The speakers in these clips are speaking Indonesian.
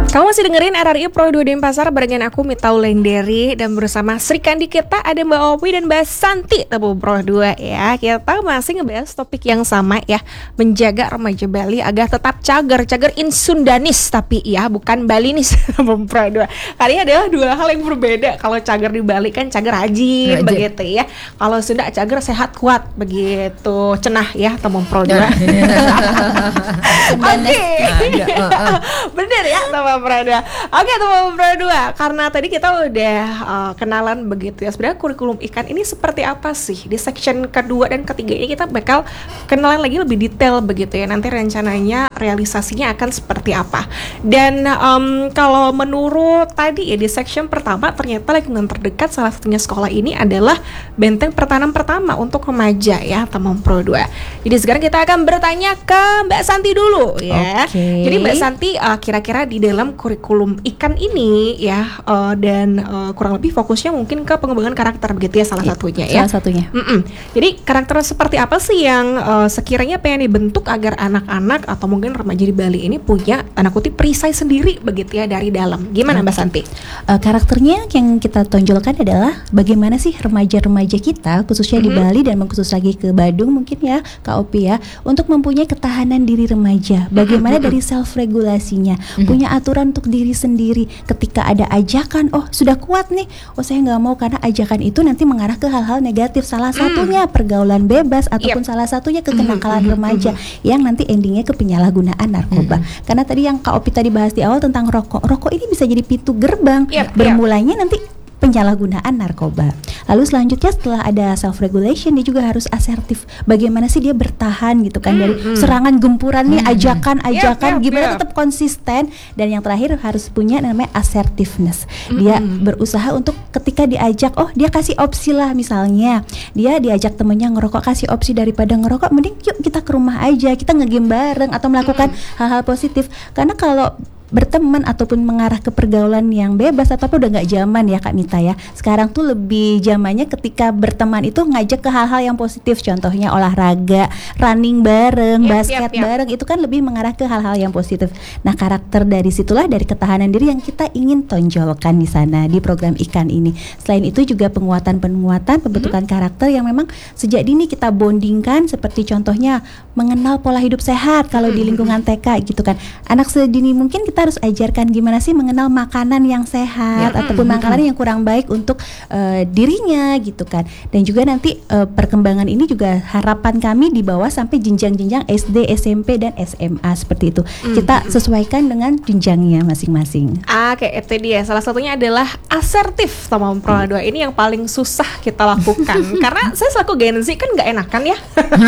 Kamu masih dengerin RRI Pro 2 Denpasar barengan aku Mita Wulandari dan bersama Sri Kandi kita ada Mbak Opi dan Mbak Santi Tebu Pro 2 ya. Kita masih ngebahas topik yang sama ya, menjaga remaja Bali agar tetap cager insundanis tapi ya bukan Balinis Tebu Pro 2. Kali ini adalah dua hal yang berbeda. Kalau cager di Bali kan cager rajin begitu ya. Kalau Sunda cager sehat kuat begitu. Cenah ya Tebu Pro 2. Oke. Bener ya Tebu Pro 2. Oke Tebu Pro 2, karena tadi kita udah kenalan begitu ya. Sebenarnya kurikulum ikan ini seperti apa sih? Di section kedua dan ketiga ini kita bakal kenalan lagi lebih detail begitu ya. Nanti rencananya realisasinya akan seperti apa. Dan kalau menurut tadi ya di section pertama ternyata lingkungan terdekat salah satunya sekolah ini adalah benteng pertahanan pertama untuk remaja ya Tebu Pro 2. Jadi sekarang kita akan bertanya ke Mbak Santi dulu ya. Jadi Mbak Santi kira-kira di dalam kurikulum ikan ini ya dan kurang lebih fokusnya mungkin ke pengembangan karakter begitu ya salah satunya ya. Salah satunya. Jadi karakter seperti apa sih yang sekiranya pengen dibentuk agar anak-anak atau mungkin remaja di Bali ini punya tanda kutip perisai sendiri begitu ya dari dalam. Gimana Mbak Santi? Karakternya yang kita tonjolkan adalah bagaimana sih remaja-remaja kita khususnya di Bali dan khusus lagi ke Badung mungkin ya Kak Opi ya, untuk mempunyai ketahanan diri remaja. Bagaimana dari self regulasinya, punya aturan untuk diri sendiri. Ketika ada ajakan, oh sudah kuat nih, oh saya nggak mau karena ajakan itu nanti mengarah ke hal-hal negatif. Salah satunya pergaulan bebas ataupun salah satunya ke kenakalan remaja yang nanti endingnya ke penyalahgunaan narkoba. Karena tadi yang Kak Opi tadi bahas di awal tentang rokok ini bisa jadi pintu gerbang bermulainya nanti penyalahgunaan narkoba. Lalu selanjutnya setelah ada self regulation dia juga harus asertif. Bagaimana sih dia bertahan gitu kan dari serangan gempuran nih ajakan gimana tetap konsisten, dan yang terakhir harus punya namanya assertiveness. Dia berusaha untuk ketika diajak, oh dia kasih opsi lah, misalnya dia diajak temennya ngerokok, kasih opsi daripada ngerokok mending yuk kita ke rumah aja, kita nge-game bareng atau melakukan hal-hal positif. Karena kalau berteman ataupun mengarah ke pergaulan yang bebas ataupun udah nggak zaman ya Kak Mita ya. Sekarang tuh lebih zamannya ketika berteman itu ngajak ke hal-hal yang positif. Contohnya olahraga, running bareng, basket bareng, itu kan lebih mengarah ke hal-hal yang positif. Nah karakter dari situlah, dari ketahanan diri yang kita ingin tonjolkan di sana di program ikan ini. Selain itu juga penguatan pembentukan karakter yang memang sejak dini kita bondingkan, seperti contohnya mengenal pola hidup sehat kalau di lingkungan TK gitu kan. Anak sedini mungkin kita harus ajarkan gimana sih mengenal makanan yang sehat ataupun makanan yang kurang baik untuk dirinya gitu kan. Dan juga nanti perkembangan ini juga harapan kami dibawa sampai jenjang-jenjang SD, SMP dan SMA seperti itu. Kita sesuaikan dengan jenjangnya masing-masing. Oke, itu dia. Salah satunya adalah asertif sama Pro 2 ini yang paling susah kita lakukan. Karena saya selaku Gen Z kan nggak enakan ya.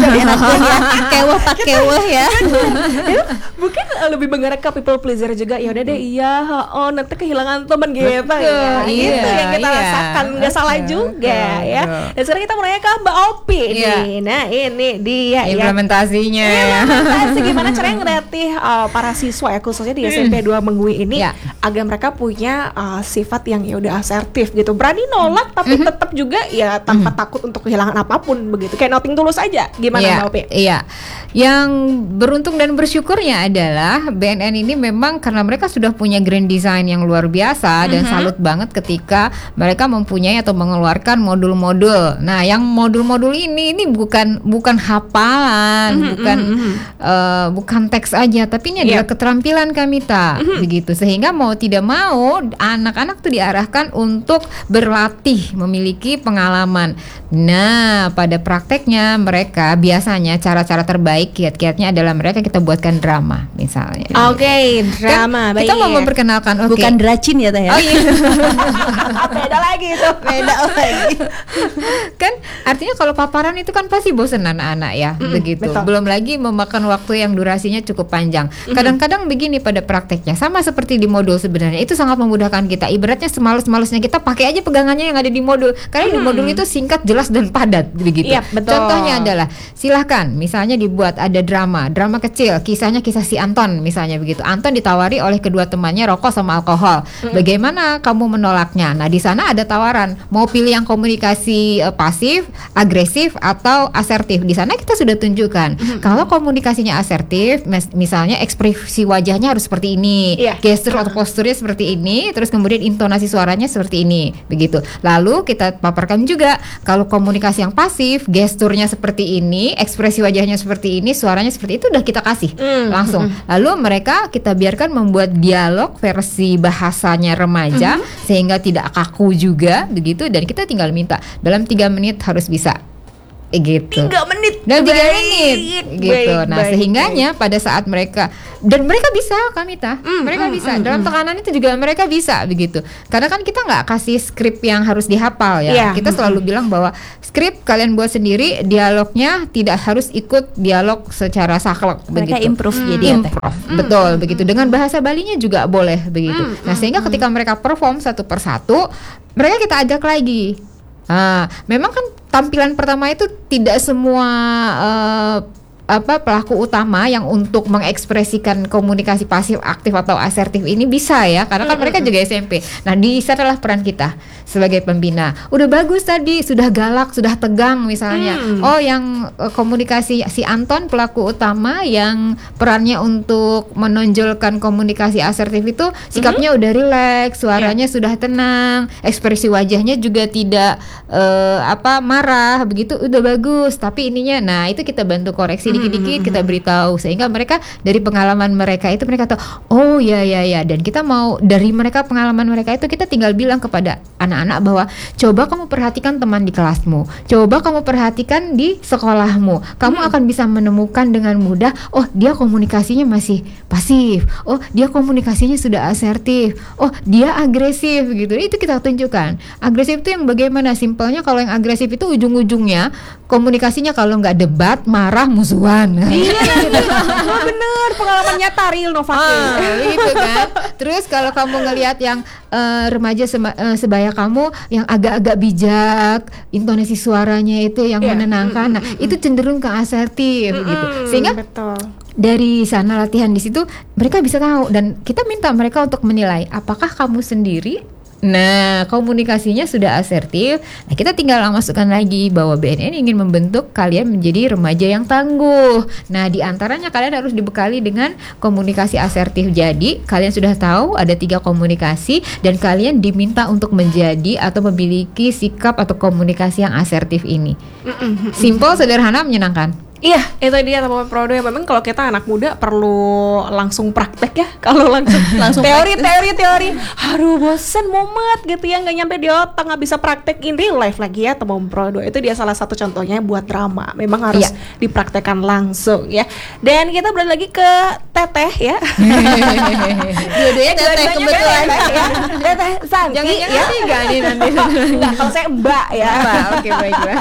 Keweh ya. Mungkin lebih mengarah ke people pleaser juga. Ya udah deh, nanti kehilangan teman gitu ya. Gitu yang kita rasakan, nggak salah juga ya. Dan sekarang kita mau nanya ke Mbak Opi nih. Nah ini dia implementasinya. Implementasi gimana caranya ngelatih para siswa ya khususnya di SMP 2 Mengui ini agar mereka punya sifat yang ya udah asertif gitu, berani nolak tapi tetap juga ya tanpa takut untuk kehilangan apapun begitu, kayak nothing tulus aja. Gimana Mbak Opi? Iya. Yang beruntung dan bersyukurnya adalah BNN ini memang karena mereka sudah punya grand design yang luar biasa dan salut banget ketika mereka mempunyai atau mengeluarkan modul-modul. Nah, yang modul-modul ini bukan hafalan, bukan teks aja, tapi ini adalah keterampilan Kamita, begitu. Sehingga mau tidak mau anak-anak tuh diarahkan untuk berlatih, memiliki pengalaman. Nah, pada prakteknya mereka biasanya cara-cara terbaik kiat-kiatnya adalah mereka kita buatkan drama misalnya. Oke, drama. Kan kita mau memperkenalkan bukan dracin ya Teh ya. Oh iya. Beda lagi itu. Beda lagi. Kan artinya kalau paparan itu kan pasti bosan anak-anak ya, begitu. Betul. Belum lagi memakan waktu yang durasinya cukup panjang. Kadang-kadang begini pada prakteknya sama seperti di modul sebenarnya itu sangat memudahkan kita. Ibaratnya semalas-malasnya kita pakai aja pegangannya yang ada di modul. Karena di modul itu singkat, jelas dan padat begitu. Iya, betul. Contohnya adalah silahkan misalnya dibuat ada drama kecil, kisahnya kisah si Anton misalnya begitu. Anton ditawari oleh kedua temannya rokok sama alkohol. Bagaimana kamu menolaknya? Nah, di sana ada tawaran, mau pilih yang komunikasi pasif, agresif atau asertif. Di sana kita sudah tunjukkan. Kalau komunikasinya asertif, misalnya ekspresi wajahnya harus seperti ini, gestur atau posturnya seperti ini, terus kemudian intonasi suaranya seperti ini, begitu. Lalu kita paparkan juga kalau komunikasi yang pasif, gesturnya seperti ini, ekspresi wajahnya seperti ini, suaranya seperti itu, udah kita kasih langsung. Lalu mereka kita biarkan membuat dialog versi bahasanya remaja sehingga tidak kaku juga, begitu. Dan kita tinggal minta dalam 3 menit harus bisa. Gitu. 3 menit. Dan 3 menit gitu. Nah, sehingganya pada saat mereka bisa Kamita, mereka bisa. Dalam tekanan itu juga mereka bisa begitu. Karena kan kita nggak kasih skrip yang harus dihafal ya. Yeah. Kita selalu bilang bahwa skrip kalian buat sendiri, dialognya tidak harus ikut dialog secara saklek Mereka begitu. improve jadi Improve. Betul begitu. Dengan bahasa Balinya juga boleh begitu. Nah, sehingga ketika mereka perform satu persatu, mereka kita ajak lagi. Memang kan tampilan pertama itu tidak semua pelaku utama yang untuk mengekspresikan komunikasi pasif, aktif atau asertif ini bisa ya, karena kan mereka juga SMP. Nah, di sanalah peran kita sebagai pembina. Udah bagus tadi, sudah galak, sudah tegang misalnya. Oh, yang komunikasi si Anton pelaku utama yang perannya untuk menonjolkan komunikasi asertif itu sikapnya udah rileks, suaranya sudah tenang, ekspresi wajahnya juga tidak marah, begitu udah bagus. Tapi ininya, nah itu kita bantu koreksi dikit-dikit, kita beritahu sehingga mereka dari pengalaman mereka itu mereka tahu, oh ya, dan kita mau dari mereka pengalaman mereka itu kita tinggal bilang kepada anak-anak bahwa coba kamu perhatikan teman di kelasmu, coba kamu perhatikan di sekolahmu, kamu akan bisa menemukan dengan mudah, oh dia komunikasinya masih pasif, oh dia komunikasinya sudah asertif, oh dia agresif gitu. Itu kita tunjukkan. Agresif itu yang bagaimana? Simpelnya kalau yang agresif itu ujung-ujungnya komunikasinya kalau nggak debat, marah, musuhan. Iya, bener, pengalaman nyata real Novaki. Gitu kan. Terus kalau kamu ngelihat yang remaja sebaya kamu yang agak-agak bijak, intonasi suaranya itu yang menenangkan, nah itu cenderung ke asertif gitu. Sehingga betul. Dari sana latihan di situ mereka bisa tahu, dan kita minta mereka untuk menilai apakah kamu sendiri komunikasinya sudah asertif. Nah, kita tinggal masukkan lagi bahwa BNN ingin membentuk kalian menjadi remaja yang tangguh. Nah, di antaranya kalian harus dibekali dengan komunikasi asertif. Jadi, kalian sudah tahu ada 3 komunikasi dan kalian diminta untuk menjadi atau memiliki sikap atau komunikasi yang asertif ini. Simple, sederhana, menyenangkan. Iya, itu dia teman-teman Prodo ya. Memang kalau kita anak muda perlu langsung praktek ya. Kalau langsung teori, aduh bosen mumet gitu ya, nggak nyampe di otak, nggak bisa praktek in real life lagi ya teman-teman Prodo. Itu dia salah satu contohnya buat drama. Memang harus dipraktekkan langsung ya. Dan kita balik lagi ke Teteh ya. Dua-duanya Teteh kebetulan. Ya. Teteh Santi. Jangan-jangan tiga nih nanti. Enggak, kalau saya Mbak ya. Oke, baiklah.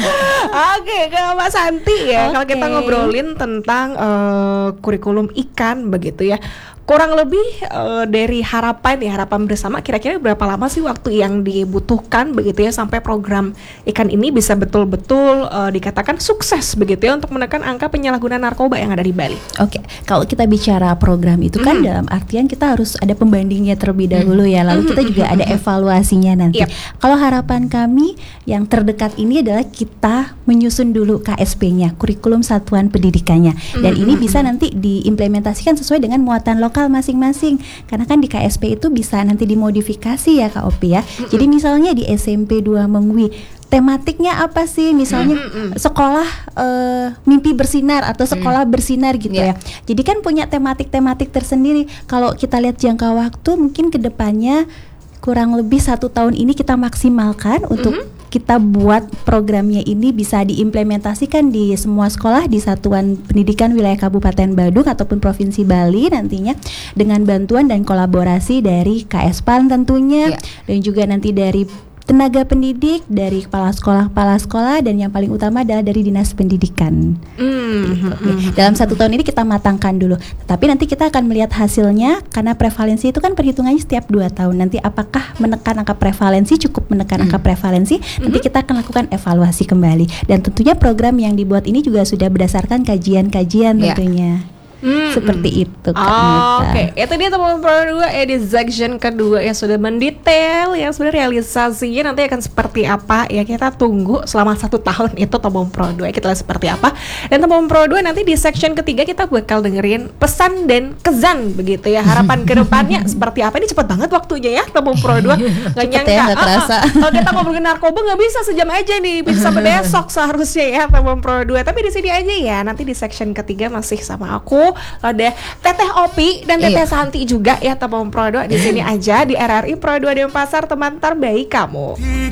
Oke, ke Mbak Santi ya. Kalau kita ngobrolin tentang kurikulum ikan begitu ya, kurang lebih dari harapan bersama, kira-kira berapa lama sih waktu yang dibutuhkan begitu ya sampai program ikan ini bisa betul-betul dikatakan sukses begitu ya untuk menekan angka penyalahgunaan narkoba yang ada di Bali? Oke, kalau kita bicara program itu kan dalam artian kita harus ada pembandingnya terlebih dahulu ya, lalu kita juga ada evaluasinya nanti. Kalau harapan kami yang terdekat ini adalah kita menyusun dulu KSP-nya, kurikulum satuan pendidikannya, dan ini bisa nanti diimplementasikan sesuai dengan muatan lokal masing-masing, karena kan di KSP itu bisa nanti dimodifikasi ya Kak Opi ya. Jadi misalnya di SMP 2 Mengwi tematiknya apa sih, misalnya sekolah mimpi bersinar atau sekolah bersinar gitu ya. Jadi kan punya tematik-tematik tersendiri. Kalau kita lihat jangka waktu mungkin kedepannya kurang lebih 1 tahun ini kita maksimalkan untuk kita buat programnya ini bisa diimplementasikan di semua sekolah di Satuan Pendidikan Wilayah Kabupaten Badung ataupun Provinsi Bali nantinya, dengan bantuan dan kolaborasi dari KSPAN tentunya, dan juga nanti dari tenaga pendidik, dari kepala sekolah, dan yang paling utama adalah dari Dinas Pendidikan. Dalam 1 tahun ini kita matangkan dulu, tapi nanti kita akan melihat hasilnya, karena prevalensi itu kan perhitungannya setiap 2 tahun. Nanti apakah menekan angka prevalensi, cukup menekan angka prevalensi, nanti kita akan lakukan evaluasi kembali. Dan tentunya program yang dibuat ini juga sudah berdasarkan kajian-kajian tentunya. Seperti itu Kak Oh, Nita. Oke, itu dia teman Pro 2 di section kedua yang sudah mendetail yang sebenarnya realisasinya nanti akan seperti apa ya, kita tunggu selama 1 tahun itu teman Pro 2 kita lihat seperti apa. Dan teman Pro 2 nanti di section ketiga kita bakal dengerin pesan dan kezan begitu ya, harapan ke depannya seperti apa. Ini cepet banget waktunya ya teman Pro 2, nggak Cepet nyangka. ya, nggak terasa. Kalau kita ngobrolin narkoba nggak bisa sejam aja nih, bisa sampai besok seharusnya ya teman Pro 2. Tapi di sini aja ya, nanti di section ketiga masih sama aku, ada Teteh Opi dan Teteh Santi juga ya teman Pro 2 di sini aja di RRI Pro 2 Denpasar, teman terbaik kamu.